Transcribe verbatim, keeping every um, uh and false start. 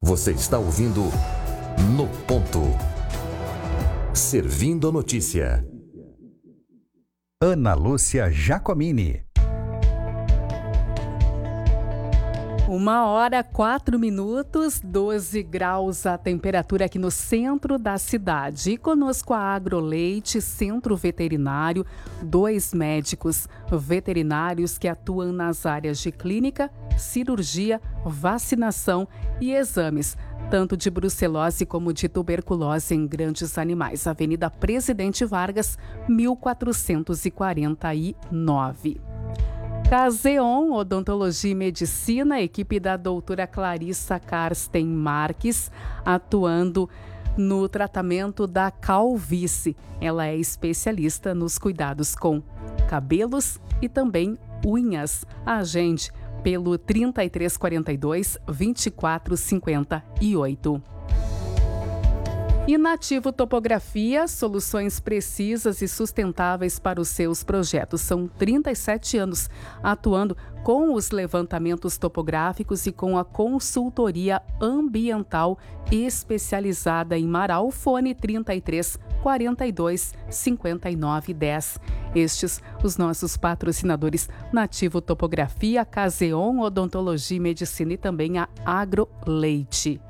Você está ouvindo No Ponto. Servindo a notícia. Ana Lúcia Giacomini. Uma hora, quatro minutos, doze graus a temperatura aqui no centro da cidade. E conosco a Agroleite, Centro Veterinário, dois médicos veterinários que atuam nas áreas de clínica, cirurgia, vacinação e exames, tanto de brucelose como de tuberculose em grandes animais. Avenida Presidente Vargas, mil quatrocentos e quarenta e nove. Caseon, Odontologia e Medicina, equipe da doutora Clarissa Karsten Marques, atuando no tratamento da calvície. Ela é especialista nos cuidados com cabelos e também unhas. Agende pelo trinta e três quarenta e dois, vinte e quatro cinquenta e oito. E Nativo Topografia, soluções precisas e sustentáveis para os seus projetos. São trinta e sete anos atuando com os levantamentos topográficos e com a consultoria ambiental especializada em Marau. Fone trinta e três quarenta e dois, cinquenta e nove dez. Estes os nossos patrocinadores: Nativo Topografia, Caseon, Odontologia e Medicina e também a Agroleite.